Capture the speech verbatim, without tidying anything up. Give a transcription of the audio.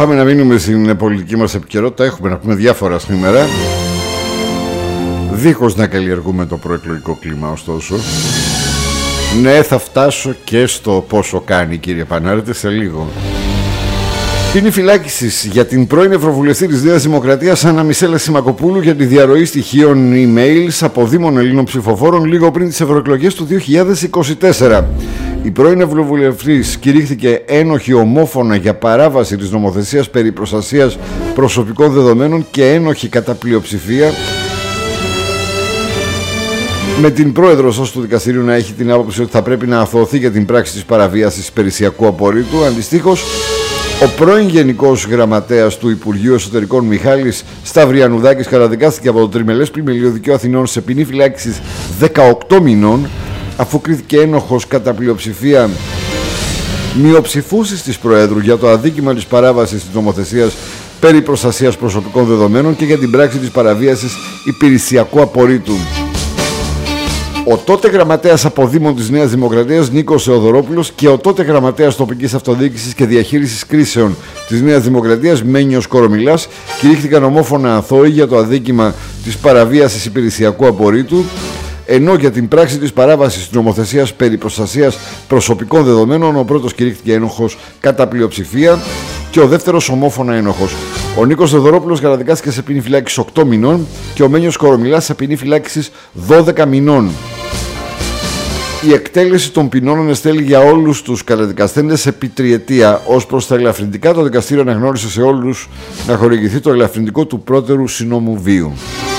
Πάμε να μείνουμε στην πολιτική μας επικαιρότητα. Έχουμε να πούμε διάφορα σήμερα, δίχως να καλλιεργούμε το προεκλογικό κλίμα, ωστόσο. Ναι, θα φτάσω και στο πόσο κάνει, κύριε Πανάρτη, σε λίγο. Ποινή φυλάκισης για την πρώην Ευρωβουλευτή της Νέας Δημοκρατίας Άννα Μισέλα Σιμακοπούλου για τη διαρροή στοιχείων emails από δήμων Ελλήνων ψηφοφόρων λίγο πριν τις ευρωεκλογές του δύο χιλιάδες είκοσι τέσσερα. Η πρώην Ευρωβουλευτής κηρύχθηκε ένοχη ομόφωνα για παράβαση της νομοθεσίας περί προστασίας προσωπικών δεδομένων και ένοχη κατά πλειοψηφία, με την πρόεδρο ωστόσο του δικαστηρίου να έχει την άποψη ότι θα πρέπει να αθωωωθεί για την πράξη της παραβίασης υπηρεσιακού απορρίτου. Αντιστοίχως, ο πρώην Γενικός Γραμματέας του Υπουργείου Εσωτερικών Μιχάλης Σταυριανουδάκης καταδικάστηκε από το Τριμελές Πλημελείο Δικαίου Αθηνών σε ποινή φυλάκισης δεκαοκτώ μηνών, αφού κρίθηκε ένοχος κατά πλειοψηφία μειοψηφούσης της Προέδρου για το αδίκημα της παράβασης της νομοθεσίας περί προστασίας προσωπικών δεδομένων και για την πράξη της παραβίασης υπηρεσιακού απορρίτου. Ο τότε γραμματέας αποδήμων της Νέας Δημοκρατίας Νίκος Θεοδωρόπουλος και ο τότε γραμματέας τοπικής αυτοδιοίκησης και διαχείρισης κρίσεων της Νέας Δημοκρατίας Μένιος Κορομιλάς κηρύχθηκαν ομόφωνα αθώοι για το αδίκημα της παραβίασης υπηρεσιακού απορρίτου, ενώ για την πράξη της παράβασης της νομοθεσίας περί προστασίας προσωπικών δεδομένων ο πρώτος κηρύχθηκε ένοχος κατά πλειοψηφία και ο δεύτερος ομόφωνα ένοχος. Ο Νίκος Θεοδωρόπουλος καταδικάστηκε σε ποινή φυλάκισης οκτώ μηνών και ο Μένιος Κορομιλάς σε ποινή φυλάκισης δώδεκα μηνών. Η εκτέλεση των ποινών εστέλει για όλους τους καταδικαστέντες επί τριετία. Ως προς τα ελαφρυντικά, το δικαστήριο αναγνώρισε σε όλους να χορηγηθεί το ελαφρυντικό του πρώτερου συνόμου βίου.